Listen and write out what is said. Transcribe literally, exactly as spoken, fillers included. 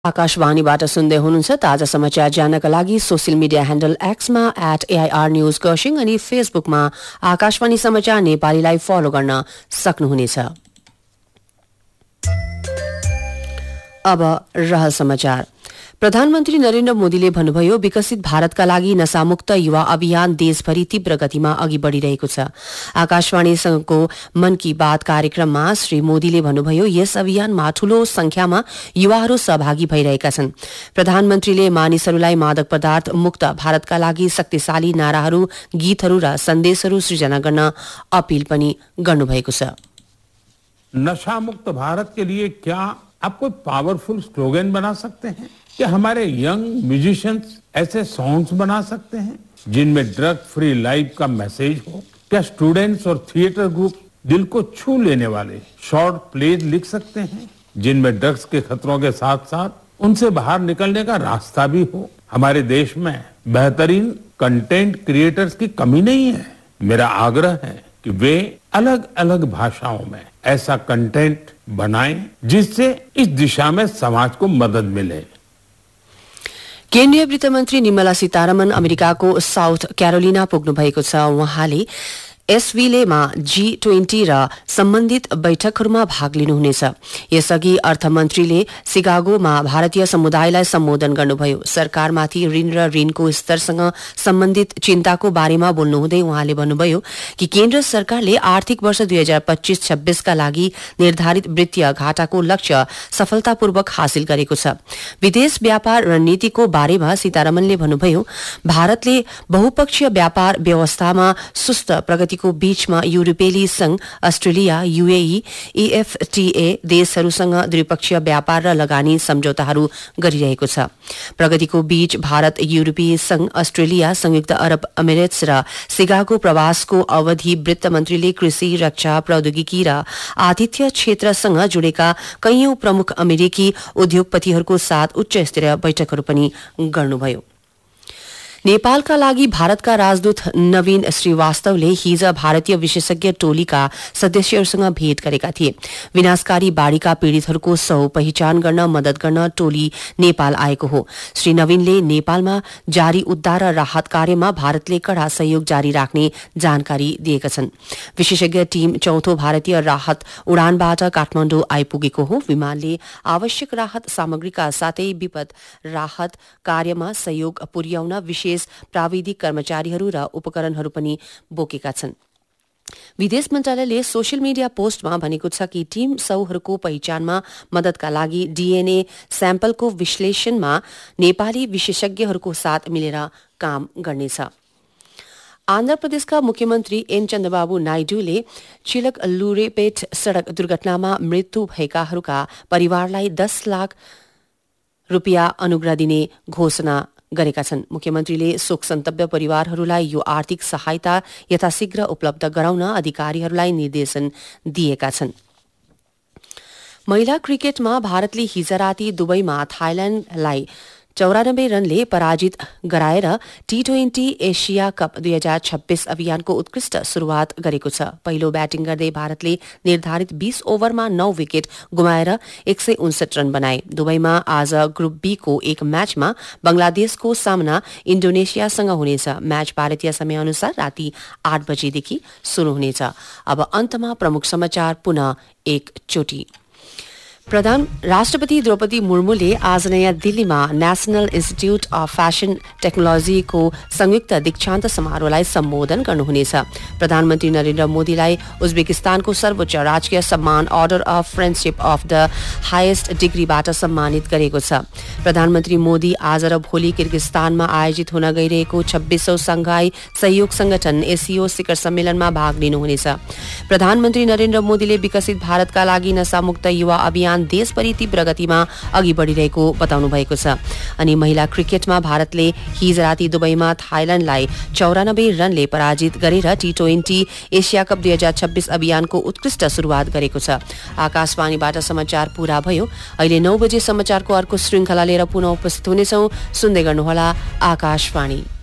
आकाशवाणीबाट सुन्दै हुनुहुन्छ। ताजा समाचार जान्नका लागि social media handle एक्समा at AIR news गर्सिङ अनि फेसबुकमा आकाशवाणी समाचार नेपालीलाई फलो गर्न सक्नुहुनेछ। अब रहल समाचार। प्रधानमन्त्री नरेन्द्र मोदीले भन्नुभयो, विकसित भारतका लागि नशामुक्त युवा अभियान देशभरि तीव्र गतिमा अघि बढ़िरहेको छ। आकाशवाणीसँगको मन की बात कार्यक्रममा श्री मोदीले भन्नुभयो, यस अभियानमा ठूलो संख्यामा युवाहरू सहभागी भइरहेका छन्। प्रधानमन्त्रीले मानिसहरूलाई मादक पदार्थ मुक्त भारतका लागि शक्तिशाली नाराहरू, गीतहरू र सन्देशहरू सृजना गर्न अपील पनि गर्नुभएको छ। नशा मुक्त भारत के लिए क्या आप कोई पावरफुल स्लोगन बना सकते हैं? क्या हमारे यंग म्यूजिशियंस ऐसे सॉन्ग्स बना सकते हैं जिनमें ड्रग फ्री लाइफ का मैसेज हो? क्या स्टूडेंट्स और थिएटर ग्रुप दिल को छू लेने वाले शॉर्ट प्लेज लिख सकते हैं जिनमें ड्रग्स के खतरों के साथ साथ उनसे बाहर निकलने का रास्ता भी हो? हमारे देश में बेहतरीन कंटेंट क्रिएटर्स की कमी नहीं है। मेरा आग्रह है कि वे अलग अलग भाषाओं में ऐसा कंटेंट बनाएं जिससे इस दिशा में समाज को मदद मिले। केन्द्रीय वित्त मन्त्री निर्मला सीतारमण अमेरिकाको साउथ क्यारोलिना पुग्नु भएको छ। उहाँले एसविलेमा जी ट्वेन्टी र सम्बन्धित बैठकहरूमा भाग लिनुहुनेछ। यसअघि अर्थमन्त्रीले सिकागोमा भारतीय समुदायलाई सम्बोधन गर्नुभयो। सरकारमाथि ऋण र ऋणको स्तरसँग सम्बन्धित चिन्ताको बारेमा बोल्नुहुँदै उहाँले भन्नुभयो कि केन्द्र सरकारले आर्थिक वर्ष दुई हजार पच्चीस छब्बीसका लागि निर्धारित वित्तीय घाटाको लक्ष्य सफलतापूर्वक हासिल गरेको छ। विदेश व्यापार रणनीतिको बारेमा सीतारमणले भन्नुभयो, भारतले बहुपक्षीय व्यापार व्यवस्थामा सुस्त प्रगति को बीचमा युरोपेली संघ, अस्ट्रेलिया, यूएई, ईएफटीए देशहरूसँग द्विपक्षीय व्यापार र लगानी सम्झौताहरू गरिरहेको छ। प्रगतिको बीच भारत युरोपीय संघ, अस्ट्रेलिया, संयुक्त अरब अमिरेट्स र सिकागो प्रवासको अवधि वित्त मन्त्रीले कृषि, रक्षा, प्रौद्योगिकी र आतिथ्य क्षेत्रसँग जुडेका कैयौं प्रमुख अमेरिकी उद्योगपतिहरूको साथ उच्च स्तरीय बैठकहरू पनि गर्नुभयो। नेपालका लागि भारतका राजदूत नवीन श्रीवास्तवले हिज भारतीय विशेषज्ञ टोलीका सदस्यहरूसँग भेट गरेका थिए। विनाशकारी बाढ़ीका पीड़ितहरूको सह पहिचान गर्न मदत गर्न टोली नेपाल आएको हो। श्री नवीनले नेपालमा जारी उद्धार र राहत कार्यमा भारतले कड़ा सहयोग जारी राख्ने जानकारी दिएका छन्। विशेषज्ञ टीम चौथो भारतीय राहत उडानबाट काठमाडौँ आइपुगेको हो। विमानले आवश्यक राहत सामग्रीका साथै विपद राहत कार्यमा सहयोग पुर्याउन विशेष प्राविधिक कर्मचारीहरू र उपकरणहरू पनि बोकेका छन्। विदेश मन्त्रालयले सोशल मिडिया पोस्टमा भनेको छ कि टीम सौहरूको पहिचानमा मददका लागि डीएनए स्याम्पलको विश्लेषणमा नेपाली विशेषज्ञहरूको साथ मिलेर काम गर्नेछ। आन्ध्र प्रदेशका मुख्यमन्त्री एन चन्द्रबाबु नाइडूले चिलक लुरेपेट सड़क दुर्घटनामा मृत्यु भएकाहरूका परिवारलाई दस लाख रुपियाँ अनुग्रह दिने घोषणा गरेका छन्। मुख्यमन्त्रीले शोक सन्तप्त परिवारहरूलाई यो आर्थिक सहायता यथाशीघ्र उपलब्ध गराउन अधिकारीहरूलाई निर्देशन दिएका छन्। महिला क्रिकेटमा भारतले हिज राति दुबईमा थाइल्याण्डलाई चौरानब्बे रनले पराजित गराएर टी ट्वेन्टी एसिया कप दुई हजार छब्बीस अभियानको उत्कृष्ट शुरूआत गरेको छ। पहिलो ब्याटिङ गर्दै भारतले निर्धारित बीस ओभरमा नौ विकेट गुमाएर एक सय उन्सठ रन बनाए। दुबईमा आज ग्रुप बी को एक म्याचमा बंगलादेशको सामना इन्डोनेसियासँग हुनेछ। म्याच भारतीय समय अनुसार राति आठ बजेदेखि शुरू हुनेछ। अब अन्तमा प्रमुख समाचार पुनः एकचोटि। प्रधान राष्ट्रपति द्रौपदी मुर्मुले आज नयाँ दिल्लीमा नेशनल इन्स्टिट्यूट अफ फ्याशन टेक्नोलोजीको संयुक्त दीक्षान्त समारोहलाई सम्बोधन गर्नुहुनेछ। प्रधानमन्त्री नरेन्द्र मोदीलाई उज्बेकिस्तानको सर्वोच्च राजकीय सम्मान order of friendship of the highest डिग्रीबाट सम्मानित गरेको छ। प्रधानमन्त्री मोदी आज र भोलि किर्गिस्तानमा आयोजित हुन गइरहेको छब्बीसौं संघाई सहयोग संगठन एसियो शिखर सम्मेलनमा भाग लिनुहुनेछ। प्रधानमन्त्री नरेन्द्र मोदीले विकसित भारतका लागि नशामुक्त युवा अभियान देशभरि तीव्र गतिमा अघि बढ़िरहेको बताउनु भएको छ। अनि महिला क्रिकेटमा भारतले हिज राति दुबईमा थाइल्याण्डलाई चौरानब्बे रनले पराजित गरेर टी ट्वेन्टी एसिया कप दुई हजार छब्बीस अभियानको उत्कृष्ट शुरूआत गरेको छ। आकाशवाणीबाट समाचार पूरा भयो। अहिले नौ बजे समाचारको अर्को श्रृंखला लिएर पुनः उपस्थित हुनेछौं। सुन्दै गर्नुहोला आकाशवाणी।